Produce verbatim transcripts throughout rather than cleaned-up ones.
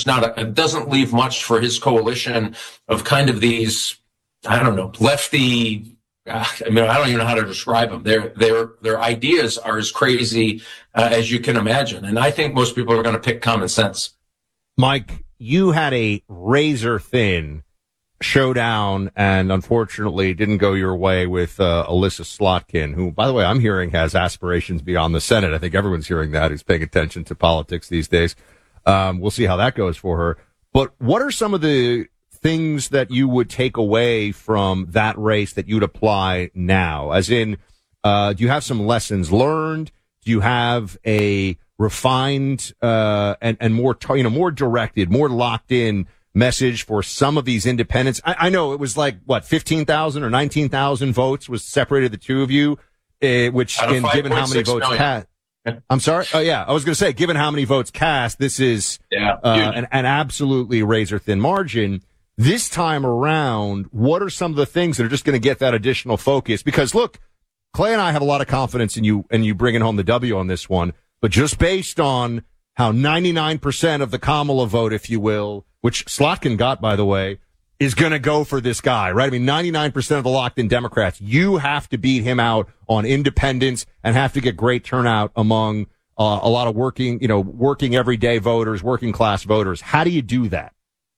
there's not a, it doesn't leave much for his coalition of kind of these, I don't know, lefty. Uh, I mean, I don't even know how to describe them. Their their their ideas are as crazy uh, as you can imagine, and I think most people are going to pick common sense. Mike, you had a razor thin showdown, and unfortunately didn't go your way with uh, Alyssa Slotkin, who, by the way, I'm hearing has aspirations beyond the Senate. I think everyone's hearing that who's paying attention to politics these days. Um, we'll see how that goes for her. But what are some of the things that you would take away from that race that you'd apply now? As in, uh, do you have some lessons learned? Do you have a refined uh, and, and more, you know, more directed, more locked in message for some of these independents? I, I know it was like, what, fifteen thousand or nineteen thousand votes was separated the two of you, uh, which, in, given how many votes cast, I'm sorry? Oh, yeah, I was going to say, given how many votes cast, this is yeah, uh, an, an absolutely razor-thin margin. This time around, what are some of the things that are just going to get that additional focus? Because, look, Clay and I have a lot of confidence in you and you bringing home the W on this one, but just based on how ninety-nine percent of the Kamala vote, if you will, which Slotkin got, by the way, is going to go for this guy, right? I mean, ninety-nine percent of the locked-in Democrats, you have to beat him out on independents and have to get great turnout among uh, a lot of working, you know, working everyday voters, working class voters. How do you do that?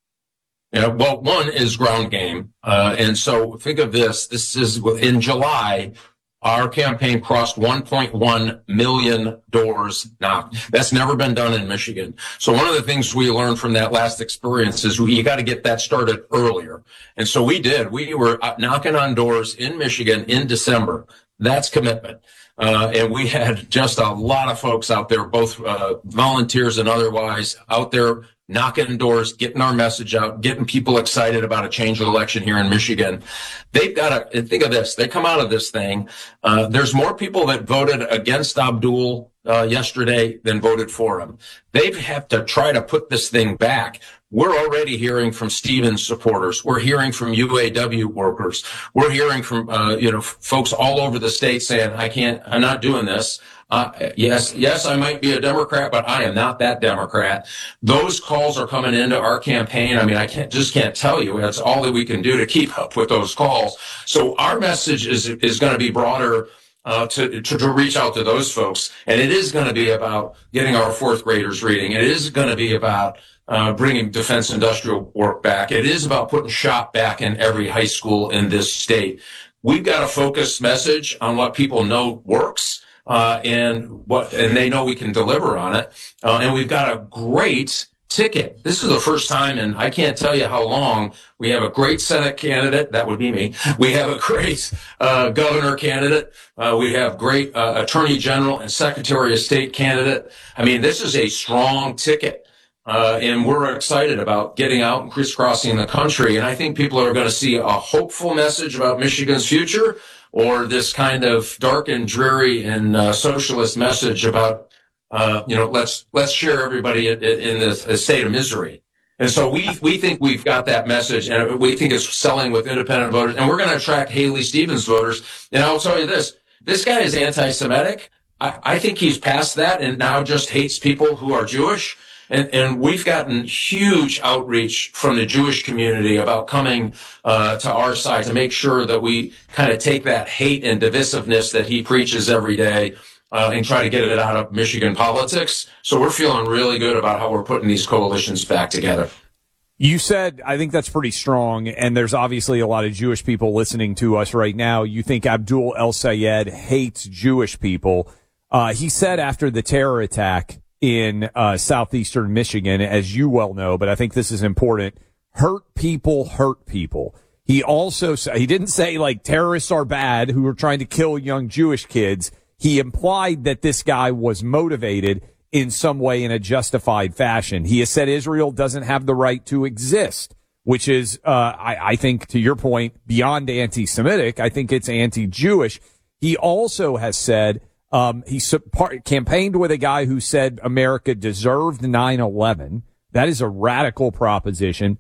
Yeah, well, one is ground game. Uh, and so think of this. This is in July. Our campaign crossed one point one million doors knocked. That's never been done in Michigan. So one of the things we learned from that last experience is we, you got to get that started earlier. And so we did. We were knocking on doors in Michigan in December. That's commitment. Uh, and we had just a lot of folks out there, both uh, volunteers and otherwise, out there knocking doors, getting our message out, getting people excited about a change of election here in Michigan. They've got to think of this. They come out of this thing. Uh, there's more people that voted against Abdul uh, yesterday than voted for him. They have to try to put this thing back. We're already hearing from Stevens supporters. We're hearing from U A W workers. We're hearing from, uh, you know, folks all over the state saying, I can't, I'm not doing this. Uh, yes, yes, I might be a Democrat, but I am not that Democrat. Those calls are coming into our campaign. I mean, I can't, just can't tell you. That's all that we can do to keep up with those calls. So our message is, is going to be broader, uh, to, to, to reach out to those folks. And it is going to be about getting our fourth graders reading. It is going to be about, uh, bringing defense industrial work back. It is about putting SHOP back in every high school in this state. We've got a focused message on what people know works. Uh, and what, and they know we can deliver on it. Uh, and we've got a great ticket. This is the first time, and I can't tell you how long, we have a great Senate candidate. That would be me. We have a great, uh, governor candidate. Uh, we have great, uh, attorney general and secretary of state candidate. I mean, this is a strong ticket. Uh, and we're excited about getting out and crisscrossing the country. And I think people are going to see a hopeful message about Michigan's future, or this kind of dark and dreary and uh, socialist message about, uh, you know, let's let's share everybody in, in the state of misery. And so we we think we've got that message, and we think it's selling with independent voters, and we're going to attract Haley Stevens voters. And I'll tell you this: this guy is anti-Semitic. I, I think he's past that and now just hates people who are Jewish. And, and we've gotten huge outreach from the Jewish community about coming uh, to our side to make sure that we kind of take that hate and divisiveness that he preaches every day uh, and try to get it out of Michigan politics. So we're feeling really good about how we're putting these coalitions back together. You said, I think that's pretty strong, and there's obviously a lot of Jewish people listening to us right now. You think Abdul El-Sayed hates Jewish people. Uh, he said after the terror attack in uh, southeastern Michigan, as you well know, but I think this is important, hurt people hurt people. He also said, he didn't say like terrorists are bad who are trying to kill young Jewish kids. He implied that this guy was motivated in some way in a justified fashion. He has said Israel doesn't have the right to exist, which is, uh, I, I think, to your point, beyond anti-Semitic. I think it's anti-Jewish. He also has said, Um, he support, campaigned with a guy who said America deserved nine eleven. That is a radical proposition.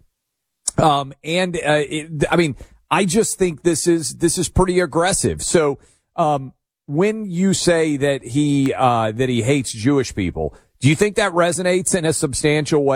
Um, and, uh, it, I mean, I just think this is, this is pretty aggressive. So, um, when you say that he, uh, that he hates Jewish people, do you think that resonates in a substantial way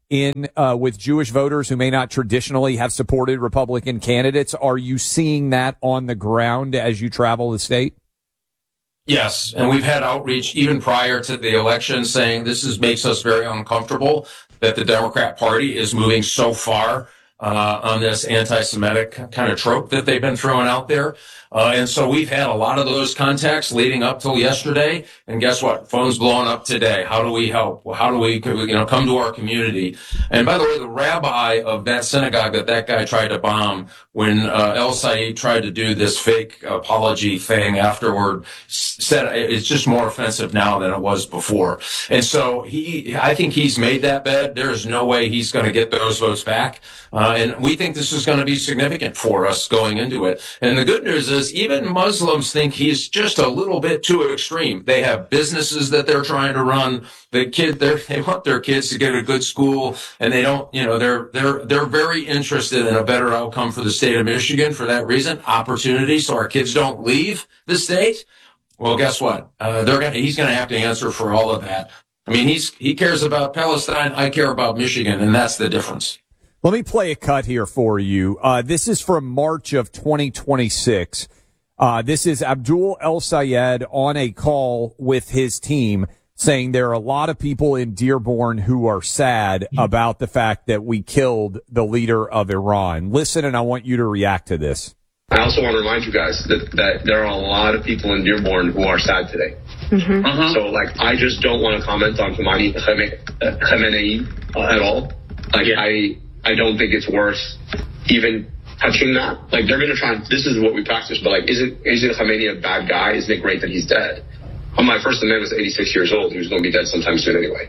in uh, with Jewish voters who may not traditionally have supported Republican candidates. Are you seeing that on the ground as you travel the state? Yes, and we've had outreach even prior to the election saying this is makes us very uncomfortable that the Democrat Party is moving so far uh, on this anti-Semitic kind of trope that they've been throwing out there. Uh, and so we've had a lot of those contacts leading up till yesterday. And guess what? Phone's blowing up today. How do we help? Well, how do we, you know, come to our community? And by the way, the rabbi of that synagogue that that guy tried to bomb when uh, El Said tried to do this fake apology thing afterward said it's just more offensive now than it was before. And so he, I think he's made that bet. There is no way he's going to get those votes back. Uh, and we think this is going to be significant for us going into it. And the good news is even Muslims think he's just a little bit too extreme. They have businesses that they're trying to run. The kid, they want their kids to get a good school, and they don't, you know, they're, they're, they're very interested in a better outcome for the state of Michigan for that reason, opportunity, so our kids don't leave the state. Well, guess what? Uh, they're gonna, he's going to have to answer for all of that. I mean, he's, he cares about Palestine. I care about Michigan, and that's the difference. Let me play a cut here for you. Uh, this is from March of twenty twenty-six. Uh, this is Abdul El Sayed on a call with his team saying there are a lot of people in Dearborn who are sad about the fact that we killed the leader of Iran. Listen, and I want you to react to this. I also want to remind you guys that, that there are a lot of people in Dearborn who are sad today. Mm-hmm. Uh-huh. So, like, I just don't want to comment on Khamenei, Khamenei uh, at all. Like, yeah. I I don't think it's worth even touching that. Like, they're going to try and, this is what we practice, but, like, isn't, isn't Khamenei a bad guy? Isn't it great that he's dead? Well, my first amendment was eighty-six years old. He was going to be dead sometime soon anyway.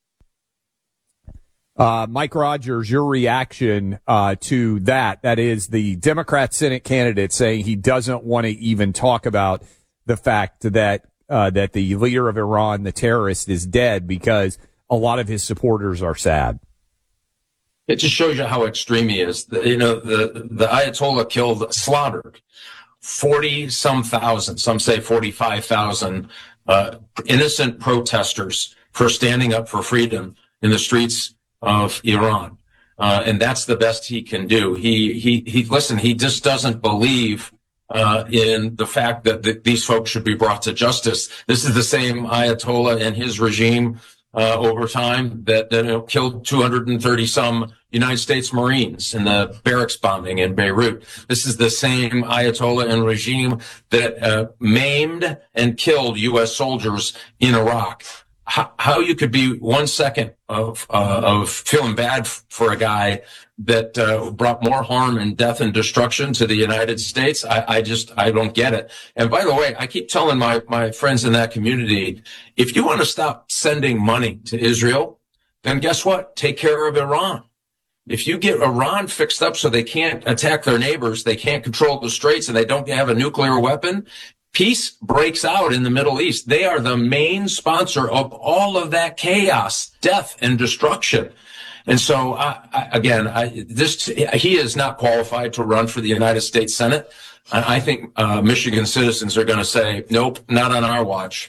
Uh, Mike Rogers, your reaction uh, to that, that is the Democrat Senate candidate saying he doesn't want to even talk about the fact that uh, that the leader of Iran, the terrorist, is dead because a lot of his supporters are sad. It just shows you how extreme he is. The, you know, the, the Ayatollah killed, slaughtered forty some thousand, some say forty-five thousand, uh, innocent protesters for standing up for freedom in the streets of Iran. Uh, and that's the best he can do. He, he, he, listen, he just doesn't believe, uh, in the fact that th- these folks should be brought to justice. This is the same Ayatollah and his regime Uh, over time that, that you know, killed two hundred thirty some United States Marines in the barracks bombing in Beirut. This is the same Ayatollah and regime that uh, maimed and killed U S soldiers in Iraq. How, how you could be one second of uh, of feeling bad f- for a guy that uh, brought more harm and death and destruction to the United States, I, I just, I don't get it. And by the way, I keep telling my, my friends in that community, if you want to stop sending money to Israel, then guess what? Take care of Iran. If you get Iran fixed up so they can't attack their neighbors, they can't control the straits, and they don't have a nuclear weapon, peace breaks out in the Middle East. They are the main sponsor of all of that chaos, death, and destruction. And so, I, I, again, I, this he is not qualified to run for the United States Senate. I, I think uh, Michigan citizens are going to say, nope, not on our watch.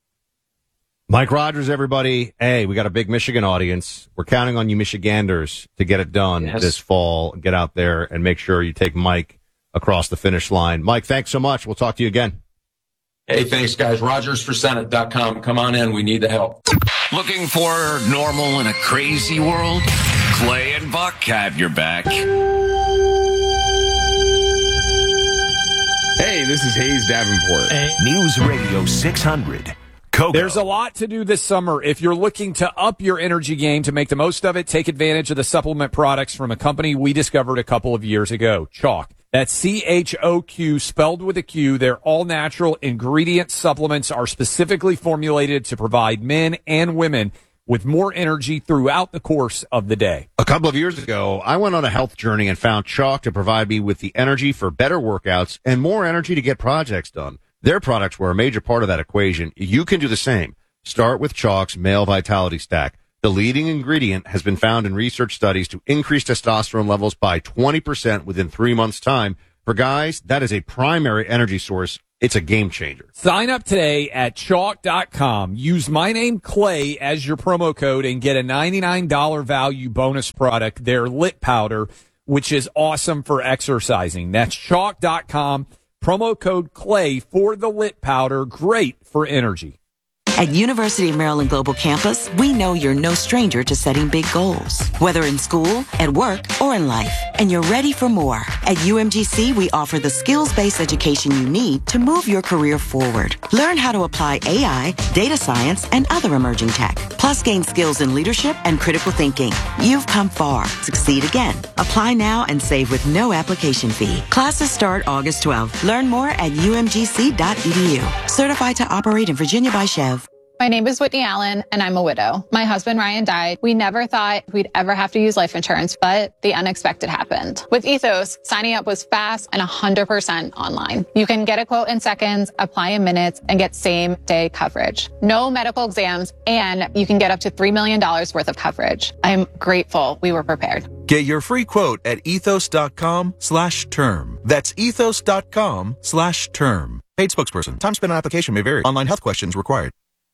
Mike Rogers, everybody. Hey, we got a big Michigan audience. We're counting on you Michiganders to get it done yes. this fall. Get out there and make sure you take Mike across the finish line. Mike, thanks so much. We'll talk to you again. Hey, thanks, guys. Rogers for Senate dot com. Come on in. We need the help. Looking for normal in a crazy world? Clay and Buck have your back. Hey, this is Hayes Davenport. Hey. News Radio six hundred. Kogo. There's a lot to do this summer. If you're looking to up your energy game to make the most of it, take advantage of the supplement products from a company we discovered a couple of years ago, Chalk. That's C H O Q, spelled with a Q. Their all-natural ingredient supplements are specifically formulated to provide men and women with more energy throughout the course of the day. A couple of years ago, I went on a health journey and found Chalk to provide me with the energy for better workouts and more energy to get projects done. Their products were a major part of that equation. You can do the same. Start with Chalk's Male Vitality Stack. The leading ingredient has been found in research studies to increase testosterone levels by twenty percent within three months' time. For guys, that is a primary energy source It's a game changer. Sign up today at chalk dot com. Use my name, Clay, as your promo code and get a ninety-nine dollars value bonus product, their Lit Powder, which is awesome for exercising. That's chalk dot com. Promo code Clay for the Lit Powder. Great for energy. At University of Maryland Global Campus, we know you're no stranger to setting big goals, whether in school, at work, or in life, and you're ready for more. At U M G C, we offer the skills-based education you need to move your career forward. Learn how to apply A I, data science, and other emerging tech, plus gain skills in leadership and critical thinking. You've come far. Succeed again. Apply now and save with no application fee. Classes start August twelfth. Learn more at U M G C dot E D U. Certified to operate in Virginia by Chev. My name is Whitney Allen, and I'm a widow. My husband, Ryan, died. We never thought we'd ever have to use life insurance, but the unexpected happened. With Ethos, signing up was fast and one hundred percent online. You can get a quote in seconds, apply in minutes, and get same-day coverage. No medical exams, and you can get up to three million dollars worth of coverage. I'm grateful we were prepared. Get your free quote at ethos dot com slash term. That's ethos dot com slash term. Paid spokesperson. Time spent on application may vary. Online health questions required.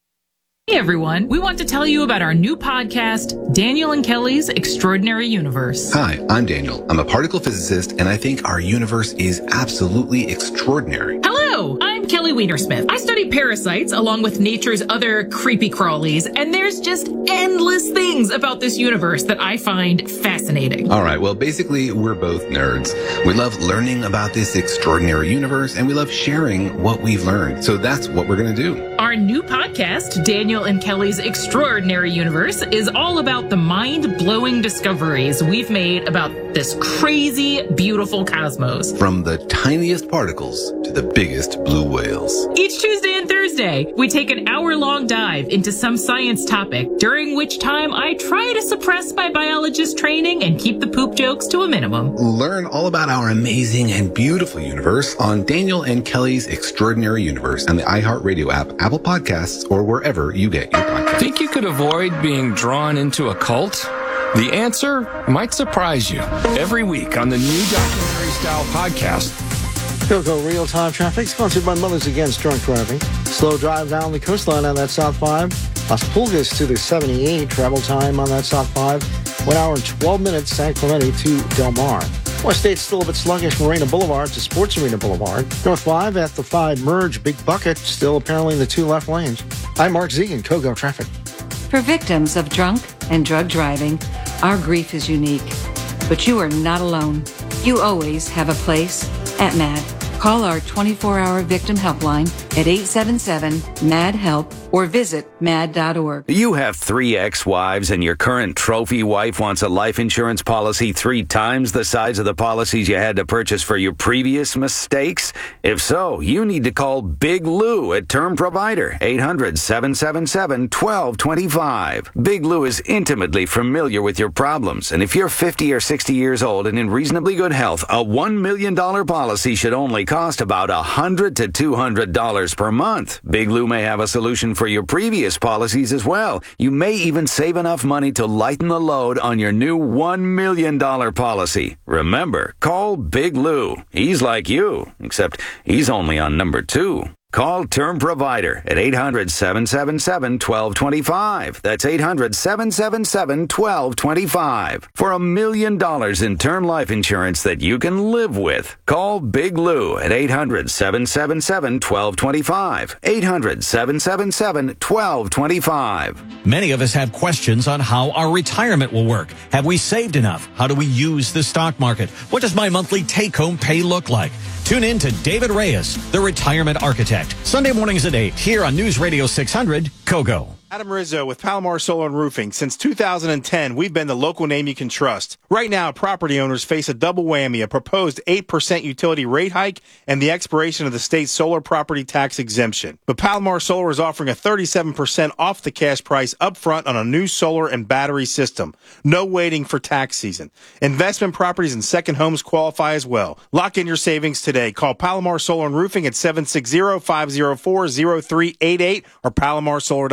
Hey everyone, we want to tell you about our new podcast, Daniel and Kelly's Extraordinary Universe. Hi, I'm Daniel. I'm a particle physicist, and I think our universe is absolutely extraordinary. Hello, I'm Kelly Weinersmith. I study parasites along with nature's other creepy crawlies, and there's just endless things about this universe that I find fascinating. All right, well, basically, we're both nerds. We love learning about this extraordinary universe, and we love sharing what we've learned. So that's what we're going to do. Our new podcast, Daniel and Kelly's Extraordinary Universe, is all about the mind-blowing discoveries we've made about this crazy, beautiful cosmos. From the tiniest particles to the biggest blue whales. Each Tuesday and Thursday, we take an hour-long dive into some science topic, during which time I try to suppress my biologist training and keep the poop jokes to a minimum. Learn all about our amazing and beautiful universe on Daniel and Kelly's Extraordinary Universe on the iHeartRadio app, Apple Podcasts, or wherever you get your podcasts. Think you could avoid being drawn into a cult? The answer might surprise you. Every week on the new documentary-style podcast. GoGo real-time traffic sponsored by Mothers Against Drunk Driving. Slow drive down the coastline on that South five. Las Pulgas to the seventy-eight. Travel time on that South five. One hour and twelve minutes, San Clemente to Del Mar. West State's still a bit sluggish. Marina Boulevard to Sports Arena Boulevard. North five at the five merge. Big Bucket still apparently in the two left lanes. I'm Mark Zegan, GoGo Traffic. For victims of drunk and drug driving, our grief is unique. But you are not alone. You always have a place at MAD. Call our twenty-four hour victim helpline at eight seven seven, M A D, HELP or visit mad dot org. You have three ex-wives and your current trophy wife wants a life insurance policy three times the size of the policies you had to purchase for your previous mistakes? If so, you need to call Big Lou at Term Provider, eight hundred, seven seven seven, one two two five. Big Lou is intimately familiar with your problems, and if you're fifty or sixty years old and in reasonably good health, a one million dollars policy should only cost about one hundred to two hundred dollars per month. Big Lou may have a solution for your previous policies as well. You may even save enough money to lighten the load on your new one million dollars policy. Remember, call Big Lou. He's like you, except he's only on number two. Call Term Provider at eight hundred, seven seven seven, one two two five. That's eight hundred, seven seven seven, one two two five. For a million dollars in term life insurance that you can live with. Call Big Lou at eight hundred, seven seven seven, one two two five. eight hundred, seven seven seven, one two two five. Many of us have questions on how our retirement will work. Have we saved enough? How do we use the stock market? What does my monthly take-home pay look like? Tune in to David Reyes, the Retirement Architect. Sunday mornings at eight here on News Radio six hundred, KOGO. Adam Rizzo with Palomar Solar and Roofing. Since two thousand ten, we've been the local name you can trust. Right now, property owners face a double whammy, a proposed eight percent utility rate hike and the expiration of the state's solar property tax exemption. But Palomar Solar is offering a thirty-seven percent off the cash price up front on a new solar and battery system. No waiting for tax season. Investment properties and second homes qualify as well. Lock in your savings today. Call Palomar Solar and Roofing at seven six zero, five zero four, zero three eight eight or palomar solar dot com.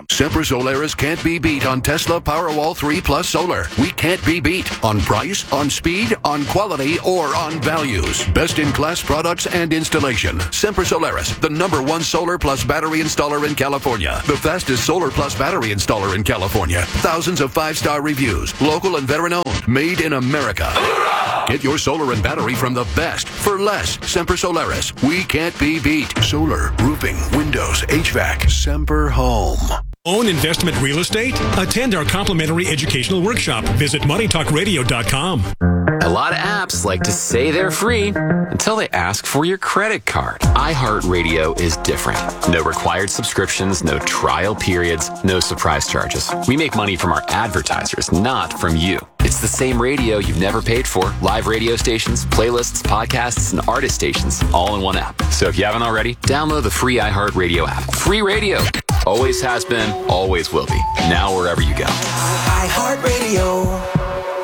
Semper Solaris can't be beat on Tesla Powerwall three Plus Solar. We can't be beat on price, on speed, on quality, or on values. Best-in-class products and installation. Semper Solaris, the number one solar plus battery installer in California. The fastest solar plus battery installer in California. Thousands of five-star reviews. Local and veteran-owned. Made in America. Get your solar and battery from the best for less. Semper Solaris. We can't be beat. Solar, roofing, windows, H V A C. Semper Home. Own investment real estate? Attend our complimentary educational workshop. Visit money talk radio dot com. A lot of apps like to say they're free until they ask for your credit card. iHeartRadio is different. No required subscriptions, no trial periods, no surprise charges. We make money from our advertisers, not from you. It's the same radio you've never paid for. Live radio stations, playlists, podcasts, and artist stations all in one app. So if you haven't already, download the free iHeartRadio app. Free radio. Always has been, always will be. Now wherever you go. iHeartRadio.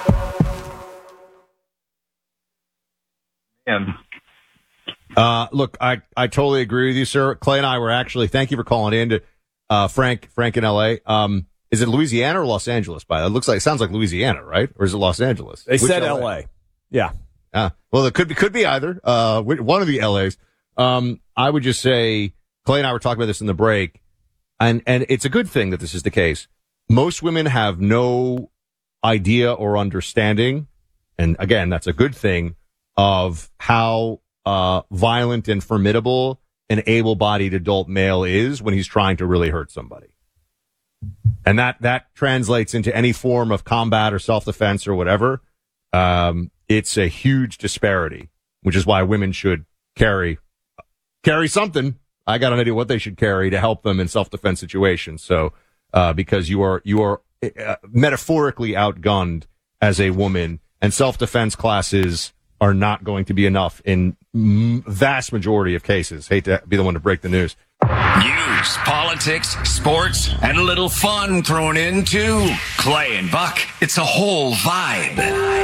And uh, look, I, I totally agree with you, sir. Clay and I were actually, thank you for calling in to uh, Frank, Frank in L A. Um, is it Louisiana or Los Angeles? By it looks like, it sounds like Louisiana, right? Or is it Los Angeles? They Which said L A? L A. Yeah. Uh, well, it could be, could be either. Uh, one of the L As. Um, I would just say, Clay and I were talking about this in the break, and, and it's a good thing that this is the case. Most women have no idea or understanding, and again, that's a good thing, of how uh violent and formidable an able-bodied adult male is when he's trying to really hurt somebody. And that that translates into any form of combat or self-defense or whatever. Um it's a huge disparity, which is why women should carry carry something. I got an idea what they should carry to help them in self-defense situations. So uh because you are you are uh, metaphorically outgunned as a woman, and self-defense classes are not going to be enough in m- vast majority of cases. Hate to be the one to break the news. News, politics, sports, and a little fun thrown into Clay and Buck. It's a whole vibe.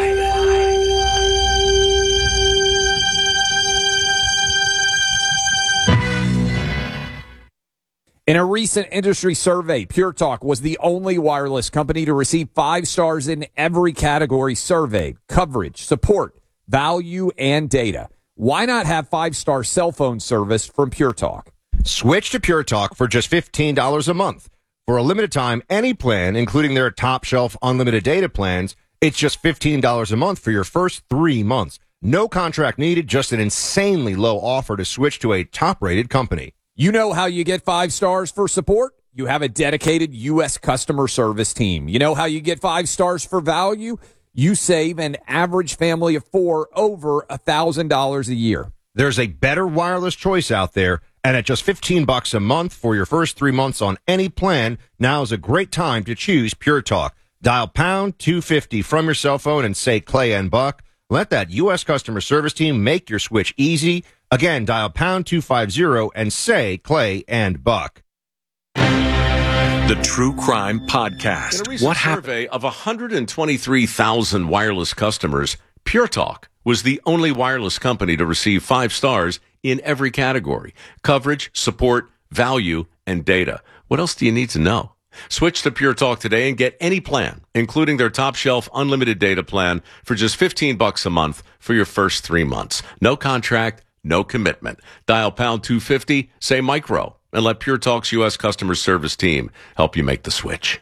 In a recent industry survey, Pure Talk was the only wireless company to receive five stars in every category surveyed: coverage, support, value, and data. Why not have five-star cell phone service from Pure Talk? Switch to Pure Talk for just fifteen dollars a month. For a limited time, any plan, including their top shelf unlimited data plans, it's just fifteen dollars a month for your first three months. No contract needed, just an insanely low offer to switch to a top-rated company. You know how you get five stars for support? You have a dedicated U S customer service team. You know how you get five stars for value? You save an average family of four over one thousand dollars a year. There's a better wireless choice out there, and at just fifteen bucks a month for your first three months on any plan, now is a great time to choose Pure Talk. Dial pound two fifty from your cell phone and say Clay and Buck. Let that U S customer service team make your switch easy. Again, dial pound two fifty and say Clay and Buck. The True Crime Podcast. In a recent what survey of one hundred twenty-three thousand wireless customers, Pure Talk was the only wireless company to receive five stars in every category: coverage, support, value, and data. What else do you need to know? Switch to Pure Talk today and get any plan, including their top shelf unlimited data plan, for just fifteen bucks a month for your first three months. No contract, no commitment. Dial pound two fifty, say micro, and let Pure Talk's U S customer service team help you make the switch.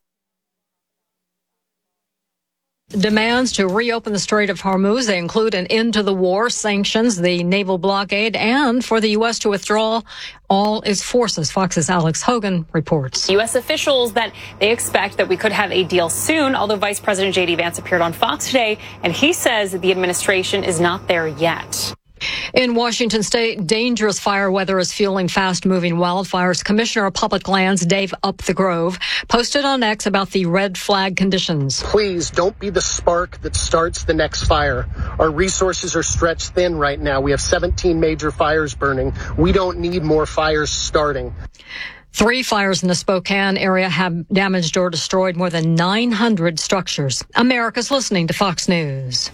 Demands to reopen the Strait of Hormuz. They include an end to the war, sanctions, the naval blockade, and for the U S to withdraw all its forces. Fox's Alex Hogan reports. U S officials that they expect that we could have a deal soon, although Vice President J D Vance appeared on Fox today, and he says the administration is not there yet. In Washington state, dangerous fire weather is fueling fast-moving wildfires. Commissioner of Public Lands Dave Up the Grove posted on X about the red flag conditions. Please don't be the spark that starts the next fire. Our resources are stretched thin right now. We have seventeen major fires burning. We don't need more fires starting. Three fires in the Spokane area have damaged or destroyed more than nine hundred structures. America's listening to Fox News.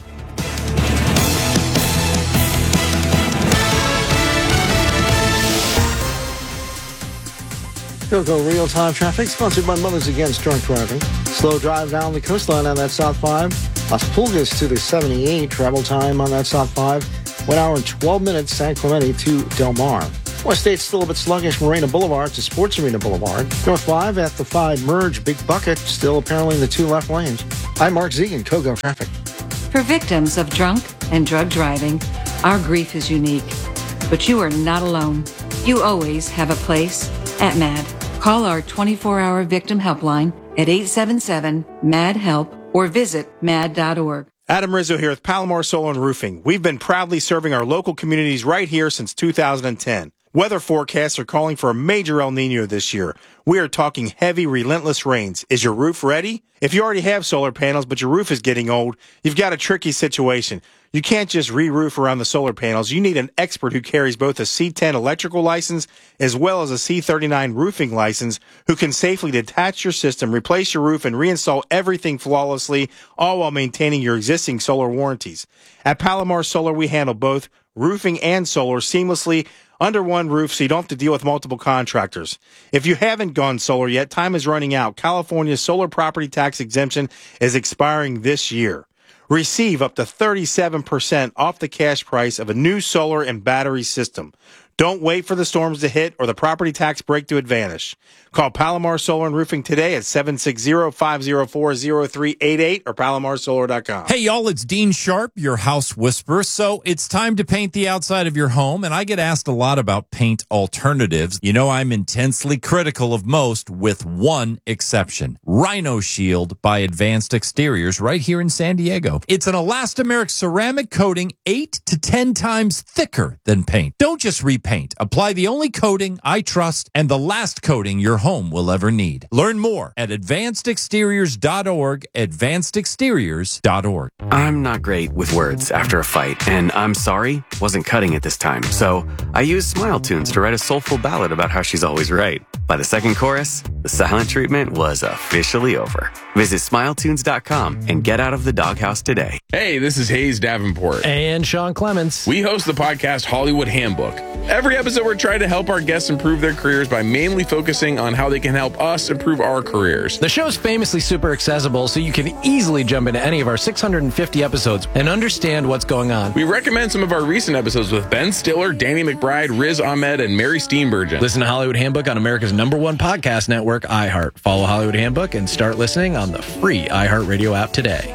GoGo real-time traffic sponsored by Mothers Against Drunk Driving. Slow drive down the coastline on that South five. Las Pulgas to the seventy-eight. Travel time on that South five. One hour and twelve minutes, San Clemente to Del Mar. West eight's still a bit sluggish, Marina Boulevard to Sports Arena Boulevard. North five at the five merge, Big Bucket, still apparently in the two left lanes. I'm Mark Zegan, GoGo Traffic. For victims of drunk and drug driving, our grief is unique. But you are not alone. You always have a place at MAD. Call our twenty-four hour victim helpline at eight seven seven, M A D, HELP or visit mad dot org. Adam Rizzo here with Palomar Solar and Roofing. We've been proudly serving our local communities right here since two thousand ten. Weather forecasts are calling for a major El Nino this year. We are talking heavy, relentless rains. Is your roof ready? If you already have solar panels, but your roof is getting old, you've got a tricky situation. You can't just re-roof around the solar panels. You need an expert who carries both a C ten electrical license as well as a C thirty-nine roofing license who can safely detach your system, replace your roof, and reinstall everything flawlessly, all while maintaining your existing solar warranties. At Palomar Solar, we handle both roofing and solar seamlessly under one roof so you don't have to deal with multiple contractors. If you haven't gone solar yet, time is running out. California's solar property tax exemption is expiring this year. Receive up to thirty-seven percent off the cash price of a new solar and battery system. Don't wait for the storms to hit or the property tax break to vanish. Call Palomar Solar and Roofing today at seven six zero, five zero four, zero three eight eight or palomar solar dot com. Hey, y'all, it's Dean Sharp, your house whisperer. So it's time to paint the outside of your home, and I get asked a lot about paint alternatives. You know, I'm intensely critical of most, with one exception. Rhino Shield by Advanced Exteriors right here in San Diego. It's an elastomeric ceramic coating eight to ten times thicker than paint. Don't just repaint. Apply the only coating I trust and the last coating your home will ever need. Learn more at advanced exteriors dot org, advanced exteriors dot org. I'm not great with words after a fight, and I'm sorry wasn't cutting it this time. So I used Smile Tunes to write a soulful ballad about how she's always right. By the second chorus, the silent treatment was officially over. Visit smile tunes dot com and get out of the doghouse today. Hey, this is Hayes Davenport. And Sean Clements. We host the podcast Hollywood Handbook. Every episode, we're trying to help our guests improve their careers by mainly focusing on how they can help us improve our careers. The show's famously super accessible, so you can easily jump into any of our six hundred fifty episodes and understand what's going on. We recommend some of our recent episodes with Ben Stiller, Danny McBride, Riz Ahmed, and Mary Steenburgen. Listen to Hollywood Handbook on America's number one podcast network, iHeart. Follow Hollywood Handbook and start listening on the free iHeartRadio app today.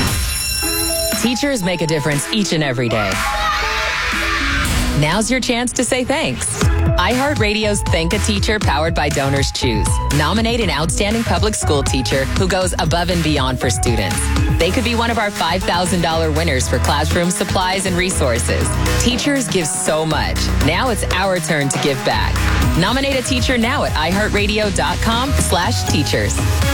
Teachers make a difference each and every day. Now's your chance to say thanks. iHeartRadio's Thank a Teacher, powered by Donors Choose. Nominate an outstanding public school teacher who goes above and beyond for students. They could be one of our five thousand dollars winners for classroom supplies and resources. Teachers give so much. Now it's our turn to give back. Nominate a teacher now at iHeartRadio.com slash teachers.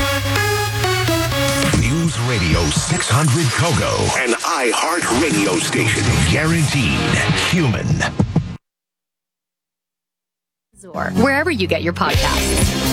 News Radio six hundred Kogo, an iHeart radio station. Guaranteed human. Wherever you get your podcasts.